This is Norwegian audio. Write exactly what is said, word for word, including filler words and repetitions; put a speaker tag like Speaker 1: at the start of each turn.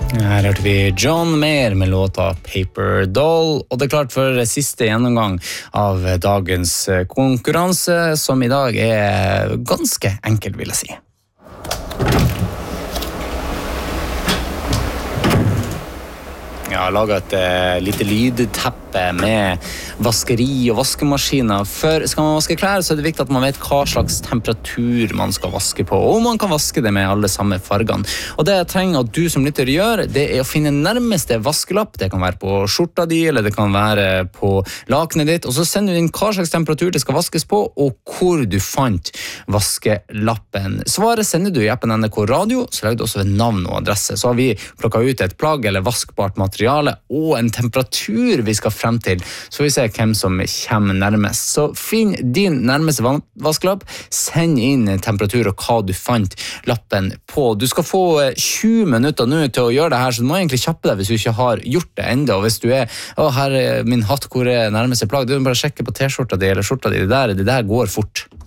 Speaker 1: Her hørte vi John Mayer med låta Paper Doll, og det er klart for siste gjennomgang av dagens konkurranse, som i dag er ganske enkelt, vil jeg si. Jeg har laget et uh, lite lydteppe med vaskeri og vaskemaskiner. For skal man vaske klær, så er det viktig at man vet hva slags temperatur man skal vaske på, og man kan vaske det med alle samme fargene. Og det jeg trenger at du som lytter gjør, det er å finne nærmeste vaskelapp. Det kan være på skjorta di, eller det kan være på lakenet ditt, og så sender du inn hva slags temperatur det skal vaskes på, og hvor du fant vaskelappen. Svaret sender du i appen N R K Radio, så legger du også ved navn og adresse. Så har vi plukket ut et plagg eller vaskbart materiale og en temperatur vi skal frem til, så vi ser hvem som kommer nærmest. Så finn din nærmeste vaskelapp, send inn temperatur og hva du fant lappen på. Du skal få tjue minutter nå til å gjøre det her, så du må egentlig kjappe deg hvis du ikke har gjort det enda. Og hvis du er, å her er min hatt, hvor er nærmeste plagg, du må bare sjekke på t-skjorta di eller skjorta di, det der, det der går fort.